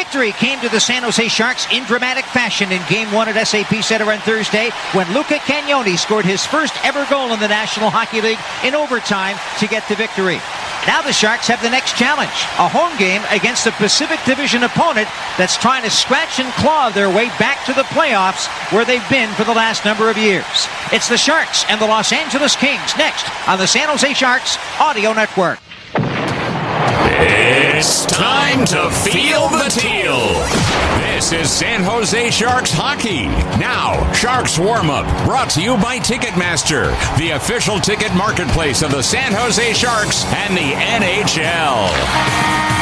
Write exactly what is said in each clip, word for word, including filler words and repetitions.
victory came to the San Jose Sharks in dramatic fashion in Game one at S A P Center on Thursday when Luca Cagnoni scored his first ever goal in the National Hockey League in overtime to get the victory. Now the Sharks have the next challenge, a home game against a Pacific Division opponent that's trying to scratch and claw their way back to the playoffs where they've been for the last number of years. It's the Sharks and the Los Angeles Kings next on the San Jose Sharks Audio Network. It's time to feel the teal. This is San Jose Sharks hockey. Now, Sharks warm-up brought to you by Ticketmaster, the official ticket marketplace of the San Jose Sharks and the N H L.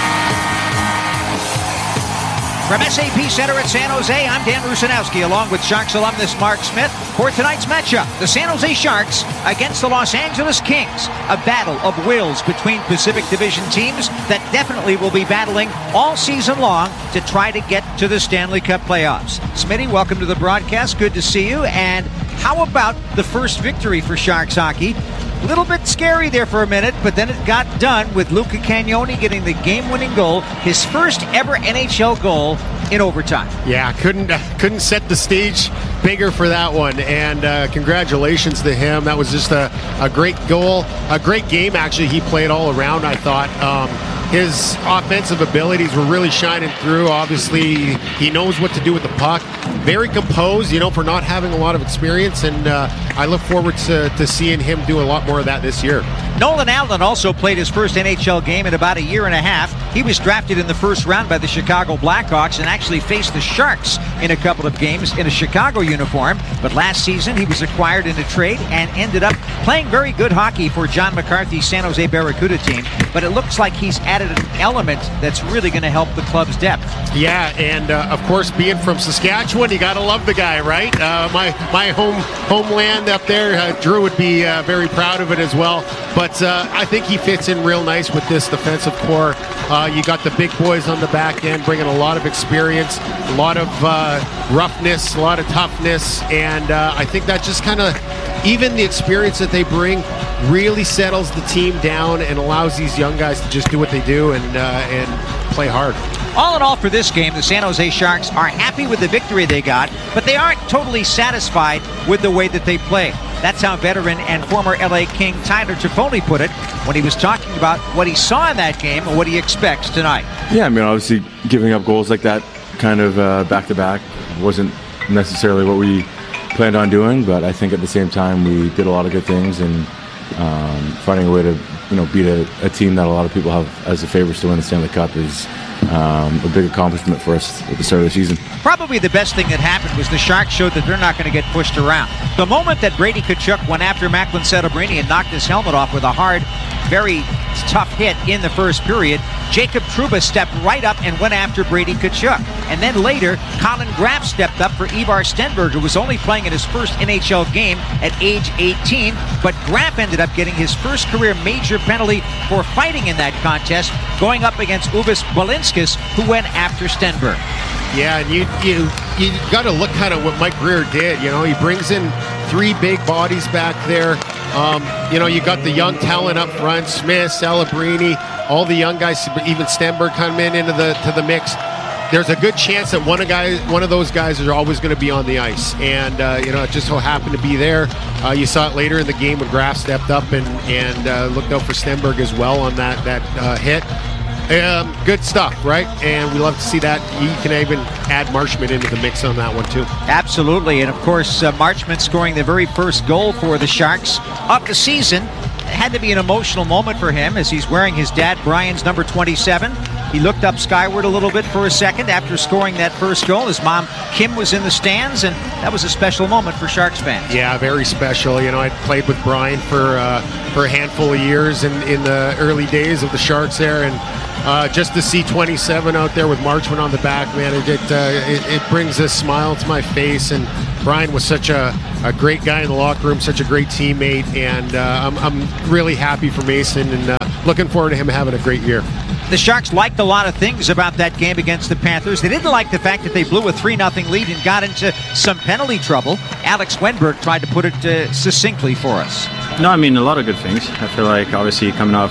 From S A P Center at San Jose, I'm Dan Rusanowski, along with Sharks alumnus Mark Smith, for tonight's matchup, the San Jose Sharks against the Los Angeles Kings, a battle of wills between Pacific Division teams that definitely will be battling all season long to try to get to the Stanley Cup playoffs. Smitty, welcome to the broadcast. Good to see you. And how about the first victory for Sharks hockey? A little bit scary there for a minute, but then it got done with Luca Cagnoni getting the game-winning goal, his first ever N H L goal in overtime. Yeah, couldn't uh, couldn't set the stage bigger for that one, and uh, congratulations to him. That was just a, a great goal, a great game actually he played all around, I thought. Um, his offensive abilities were really shining through. Obviously, he knows what to do with the puck. Very composed, you know, for not having a lot of experience, and uh, I look forward to, to seeing him do a lot more of that this year. Nolan Allen also played his first N H L game in about a year and a half. He was drafted in the first round by the Chicago Blackhawks and actually faced the Sharks in a couple of games in a Chicago uniform. But last season, he was acquired in a trade and ended up playing very good hockey for John McCarthy's San Jose Barracuda team. But it looks like he's added an element that's really going to help the club's depth. Yeah, and uh, of course, being from Saskatchewan, you got to love the guy, right? Uh, my my home homeland up there, uh, Drew would be uh, very proud of it as well. But uh, I think he fits in real nice with this defensive core. Uh, you got the big boys on the back end bringing a lot of experience, a lot of uh, roughness, a lot of toughness, and uh, I think that just kind of, even the experience that they bring really settles the team down and allows these young guys to just do what they do and uh, and play hard. All in all, for this game, the San Jose Sharks are happy with the victory they got, but they aren't totally satisfied with the way that they played. That's how veteran and former L A King Tyler Toffoli put it when he was talking about what he saw in that game and what he expects tonight. Yeah, I mean, obviously giving up goals like that kind of uh, back-to-back wasn't necessarily what we planned on doing, but I think at the same time we did a lot of good things, and um, finding a way to, you know, beat a, a team that a lot of people have as the favorites to win the Stanley Cup is um, a big accomplishment for us at the start of the season. Probably the best thing that happened was the Sharks showed that they're not going to get pushed around. The moment that Brady Tkachuk went after Macklin Celebrini and knocked his helmet off with a hard, very tough hit in the first period, Jacob Trouba stepped right up and went after Brady Tkachuk. And then later, Colin Graf stepped up for Ivar Stenberg, who was only playing in his first N H L game at age eighteen. But Graf ended up getting his first career major penalty for fighting in that contest, going up against Uvis Balinskis, who went after Stenberg. Yeah, and you you you got to look kind of what Mike Greer did. You know, he brings in three big bodies back there. Um, you know, you got the young talent up front, Smith, Celebrini, all the young guys, even Stenberg come in into the to the mix. There's a good chance that one of guys, one of those guys, is always going to be on the ice, and uh, you know, it just so happened to be there. Uh, you saw it later in the game when Graf stepped up and and uh, looked out for Stenberg as well on that that uh, hit. Um, good stuff, right? And we love to see that. You can even add Marchment into the mix on that one too. Absolutely, and of course, uh, Marchment scoring the very first goal for the Sharks of the season. It had to be an emotional moment for him as he's wearing his dad Brian's number twenty-seven. He looked up skyward a little bit for a second after scoring that first goal. His mom, Kim, was in the stands, and that was a special moment for Sharks fans. Yeah, very special. You know, I played with Brian for uh, for a handful of years in, in the early days of the Sharks there, and uh, just to see twenty-seven out there with Marchment on the back, man, it it, uh, it it brings a smile to my face. And Brian was such a, a great guy in the locker room, such a great teammate, and uh, I'm, I'm really happy for Mason and uh, looking forward to him having a great year. The Sharks liked a lot of things about that game against the Panthers. They didn't like the fact that they blew a three nothing lead and got into some penalty trouble. Alex Wenberg tried to put it uh, succinctly for us. No, I mean, a lot of good things. I feel like, obviously, coming off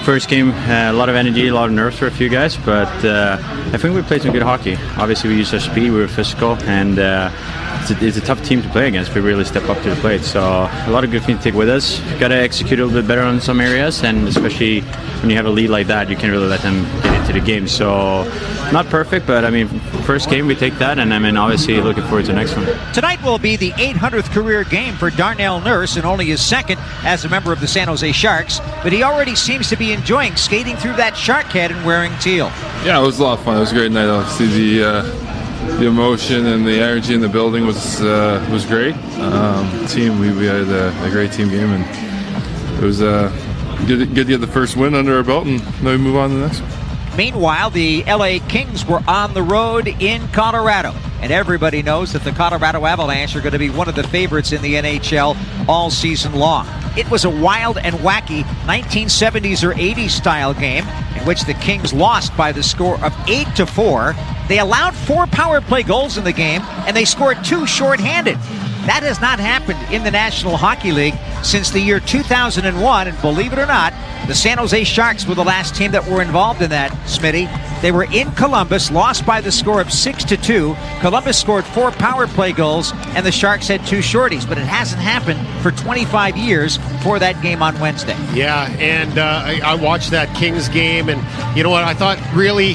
first game, uh, a lot of energy, a lot of nerves for a few guys, but uh, I think we played some good hockey. Obviously, we used our speed, we were physical, and uh, it's, a, it's a tough team to play against. We really step up to the plate, so a lot of good things to take with us. Got to execute a little bit better on some areas, and especially when you have a lead like that, you can't really let them get into the game. So, not perfect, but I mean, first game we take that, and I mean, obviously looking forward to the next one. Tonight will be the eight hundredth career game for Darnell Nurse, and only his second as a member of the San Jose Sharks, but he already seems to be enjoying skating through that shark head and wearing teal. Yeah, it was a lot of fun. It was a great night. Obviously, the uh, the emotion and the energy in the building was uh, was great. Um, team, we, we had a, a great team game, and it was uh, good, good to get the first win under our belt, and then we move on to the next one. Meanwhile, the L A Kings were on the road in Colorado, and everybody knows that the Colorado Avalanche are going to be one of the favorites in the N H L all season long. It was a wild and wacky nineteen seventies or eighties style game in which the Kings lost by the score of eight to four. They allowed four power play goals in the game, and they scored two shorthanded. That has not happened in the National Hockey League since the year two thousand one, and believe it or not, the San Jose Sharks were the last team that were involved in that, Smitty. They were in Columbus, lost by the score of six to two. Columbus scored four power play goals, and the Sharks had two shorties, but it hasn't happened for twenty-five years for that game on Wednesday. Yeah, and uh, I, I watched that Kings game, and you know what? I thought really,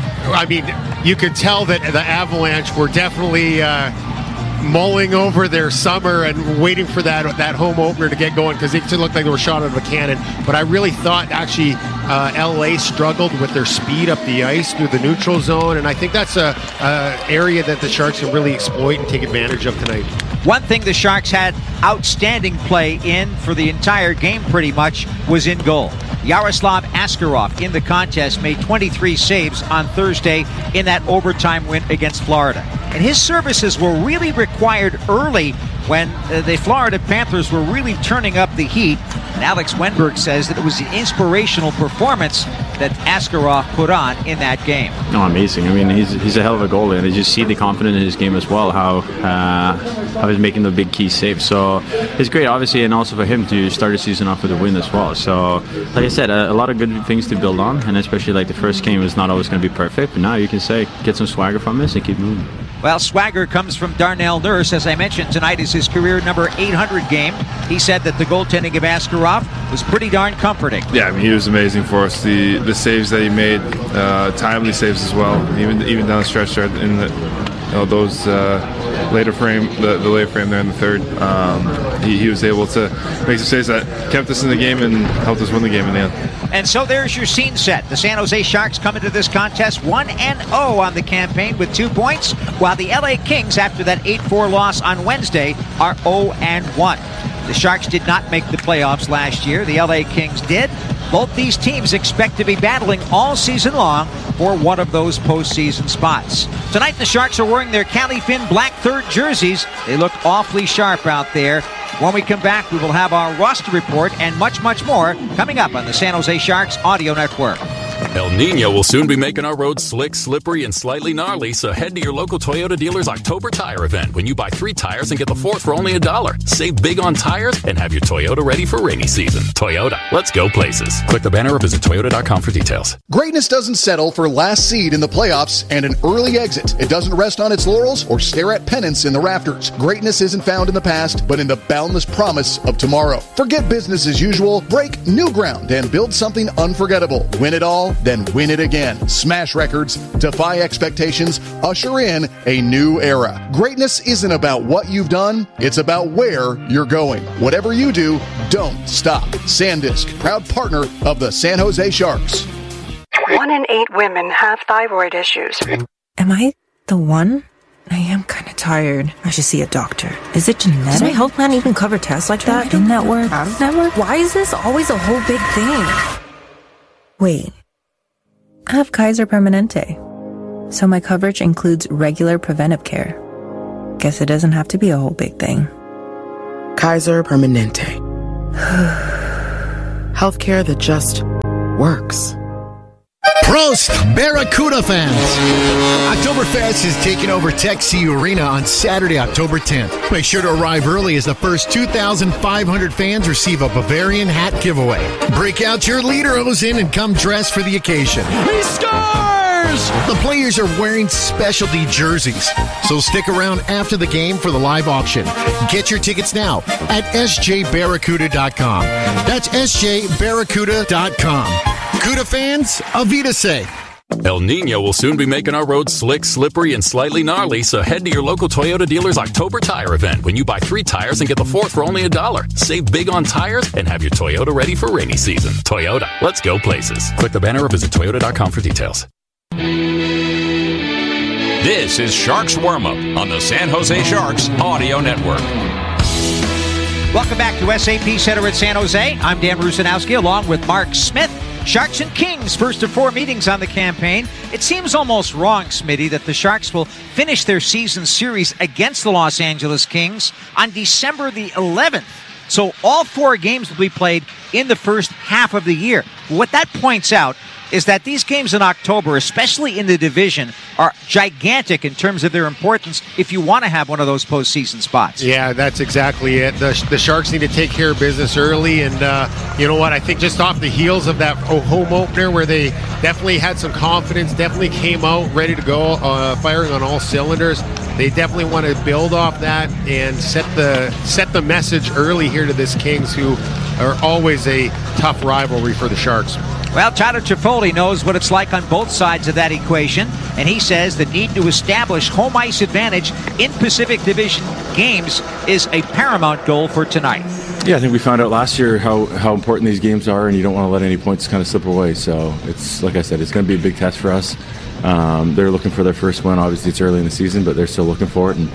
I mean, you could tell that the Avalanche were definitely uh, mulling over their summer and waiting for that that home opener to get going, because it looked like they were shot out of a cannon. But I really thought actually uh, L A struggled with their speed up the ice through the neutral zone, and I think that's a, a area that the Sharks can really exploit and take advantage of tonight. One thing the Sharks had outstanding play in for the entire game pretty much was in goal. Yaroslav Askarov in the contest made twenty-three saves on Thursday in that overtime win against Florida. And his services were really required early when uh, the Florida Panthers were really turning up the heat. And Alex Wenberg says that it was the inspirational performance that Askarov put on in that game. No, amazing. I mean, he's he's a hell of a goalie, and I just see the confidence in his game as well, how uh, how he's making the big key saves. So it's great, obviously, and also for him to start the season off with a win as well. So, like I said, a, a lot of good things to build on, and especially like the first game was not always going to be perfect, but now you can say, get some swagger from this and keep moving. Well, swagger comes from Darnell Nurse. As I mentioned, tonight is his career number eight hundred game. He said that the goaltending of Askarov was pretty darn comforting. Yeah, I mean, he was amazing for us. The the saves that he made, uh, timely saves as well, even even down the stretch there in the, you know, those uh, later frame, the, the later frame there in the third. Um, he, he was able to make some saves that kept us in the game and helped us win the game in the end. And so there's your scene set. The San Jose Sharks come into this contest one and oh on the campaign with two points, while the L A Kings, after that eight four loss on Wednesday, are oh and one. The Sharks did not make the playoffs last year. The L A Kings did. Both these teams expect to be battling all season long for one of those postseason spots. Tonight, the Sharks are wearing their Cali Finn black third jerseys. They look awfully sharp out there. When we come back, we will have our roster report and much, much more coming up on the San Jose Sharks Audio Network. El Nino will soon be making our roads slick, slippery, and slightly gnarly, so head to your local Toyota dealer's October tire event when you buy three tires and get the fourth for only a dollar. Save big on tires and have your Toyota ready for rainy season. Toyota, let's go places. Click the banner or visit Toyota dot com for details. Greatness doesn't settle for last seed in the playoffs and an early exit. It doesn't rest on its laurels or stare at pennants in the rafters. Greatness isn't found in the past, but in the boundless promise of tomorrow. Forget business as usual, break new ground, and build something unforgettable. Win it all, then win it again. Smash records, defy expectations, usher in a new era. Greatness isn't about what you've done, it's about where you're going. Whatever you do, don't stop. SanDisk, proud partner of the San Jose Sharks. One in eight women have thyroid issues. Am I the one? I am kind of tired. I should see a doctor. Is it genetic? Does my health plan even cover tests like that? In-network? Out-of-network? Why is this always a whole big thing? Wait. I have Kaiser Permanente, so my coverage includes regular preventive care. Guess it doesn't have to be a whole big thing. Kaiser Permanente. Healthcare that just works. Prost, Barracuda fans! Oktoberfest is taking over Tech C Arena on Saturday, October tenth. Make sure to arrive early as the first two thousand five hundred fans receive a Bavarian hat giveaway. Break out your Lederhosen and come dressed for the occasion. He scores! The players are wearing specialty jerseys, so stick around after the game for the live auction. Get your tickets now at S J Barracuda dot com. That's S J Barracuda dot com. Cuda fans, Avita say. El Nino will soon be making our roads slick, slippery, and slightly gnarly, so head to your local Toyota dealer's October tire event when you buy three tires and get the fourth for only a dollar. Save big on tires and have your Toyota ready for rainy season. Toyota, let's go places. Click the banner or visit Toyota dot com for details. This is Sharks Warm-Up on the San Jose Sharks Audio Network. Welcome back to S A P Center at San Jose. I'm Dan Rusanowski along with Mark Smith. Sharks and Kings, first of four meetings on the campaign. It seems almost wrong, Smitty, that the Sharks will finish their season series against the Los Angeles Kings on December the eleventh. So all four games will be played in the first half of the year. What that points out is that these games in October, especially in the division, are gigantic in terms of their importance if you want to have one of those postseason spots. Yeah, that's exactly it. The, the Sharks need to take care of business early, and uh, you know what? I think just off the heels of that home opener where they definitely had some confidence, definitely came out ready to go, uh, firing on all cylinders. They definitely want to build off that and set the set the message early here to this Kings, who are always a tough rivalry for the Sharks. Well, Tyler Toffoli knows what it's like on both sides of that equation, and he says the need to establish home ice advantage in Pacific Division games is a paramount goal for tonight. Yeah, I think we found out last year how, how important these games are, and you don't want to let any points kind of slip away. So it's, like I said, it's going to be a big test for us. Um, they're looking for their first win. Obviously, it's early in the season, but they're still looking for it, and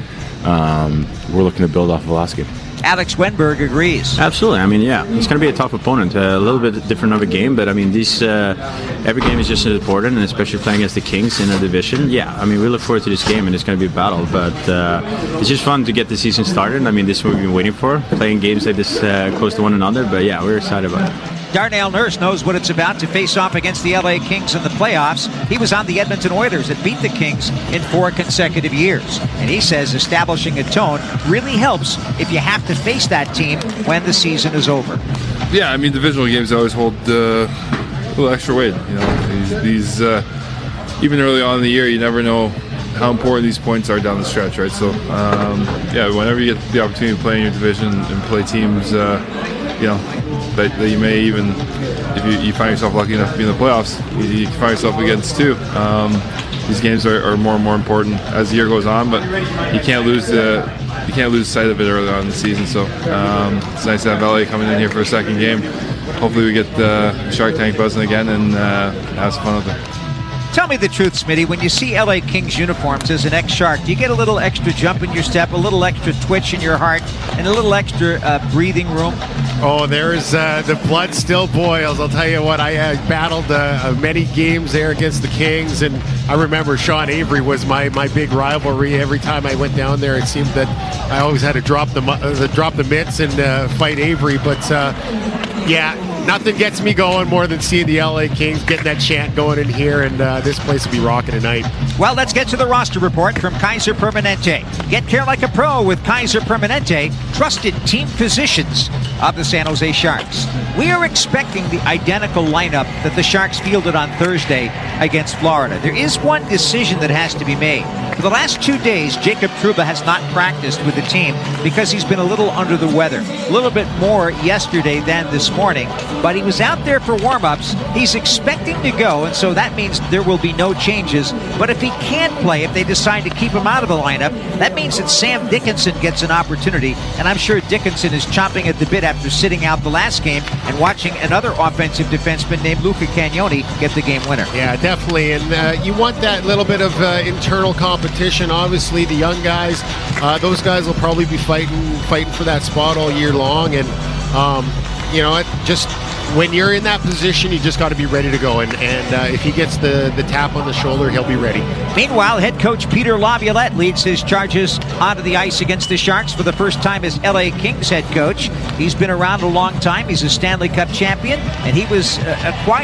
um, we're looking to build off of last game. Alex Wenberg agrees. Absolutely. I mean, yeah, it's going to be a tough opponent. Uh, a little bit different of a game, but I mean, these uh, every game is just as important, and especially playing against the Kings in a division. Yeah, I mean, we look forward to this game, and it's going to be a battle. But uh, it's just fun to get the season started. I mean, this is what we've been waiting for, playing games like this uh, close to one another. But yeah, we're excited about it. Darnell Nurse knows what it's about to face off against the L A Kings in the playoffs. He was on the Edmonton Oilers that beat the Kings in four consecutive years. And he says establishing a tone really helps if you have to face that team when the season is over. Yeah, I mean, divisional games always hold uh, a little extra weight. You know, these, these uh, even early on in the year, you never know how important these points are down the stretch, right? So, um, yeah, whenever you get the opportunity to play in your division and play teams, uh, you know, that, that you may even, if you, you find yourself lucky enough to be in the playoffs, you, you can find yourself against too. Um, these games are, are more and more important as the year goes on, but you can't lose the you can't lose sight of it early on in the season. So um, it's nice to have L A coming in here for a second game. Hopefully we get the Shark Tank buzzing again and uh, have some fun with it. Tell me the truth, Smitty. When you see L A Kings uniforms as an ex-Shark, do you get a little extra jump in your step, a little extra twitch in your heart, and a little extra uh, breathing room? Oh, there's uh, the blood still boils. I'll tell you what, I uh, battled uh, many games there against the Kings, and I remember Sean Avery was my, my big rivalry. Every time I went down there, it seemed that I always had to drop the, uh, drop the mitts and uh, fight Avery. But, uh, yeah, nothing gets me going more than seeing the L A Kings getting that chant going in here, and uh, this place will be rocking tonight. Well, let's get to the roster report from Kaiser Permanente. Get care like a pro with Kaiser Permanente, trusted team physicians of the San Jose Sharks. We are expecting the identical lineup that the Sharks fielded on Thursday against Florida. There is one decision that has to be made. For the last two days, Jacob Trouba has not practiced with the team because he's been a little under the weather. A little bit more yesterday than this morning, but he was out there for warm-ups. He's expecting to go, and so that means there will be no changes. But if he can't play, if they decide to keep him out of the lineup, that means that Sam Dickinson gets an opportunity, and I'm sure Dickinson is chomping at the bit after sitting out the last game and watching another offensive defenseman named Luca Cagnoni get the game winner. Yeah, definitely, and uh, you want that little bit of uh, internal competition. Obviously, the young guys, uh, those guys will probably be fighting fighting for that spot all year long, and um, you know, it just when you're in that position, you just got to be ready to go. And, and uh, if he gets the, the tap on the shoulder, he'll be ready. Meanwhile, head coach Peter Laviolette leads his Chargers onto the ice against the Sharks for the first time as L A Kings head coach. He's been around a long time. He's a Stanley Cup champion, and he was uh, acquired